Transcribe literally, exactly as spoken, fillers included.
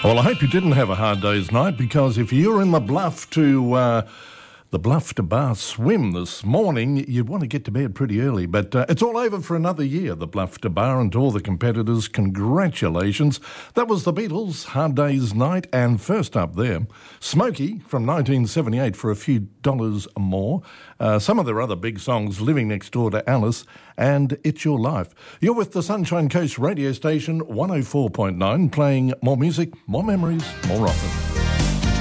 Well, I hope you didn't have a hard day's night, because if you're in the bluff to uh, the bluff to bar swim this morning, you'd want to get to bed pretty early. But uh, it's all over for another year, the bluff to bar, and to all the competitors, congratulations. That was the Beatles, Hard Day's Night, and first up there, Smokey from nineteen seventy-eight for a few dollars more. Uh, some of their other big songs, Living Next Door to Alice and It's Your Life. You're with the Sunshine Coast radio station, one oh four point nine, playing more music, more memories, more often.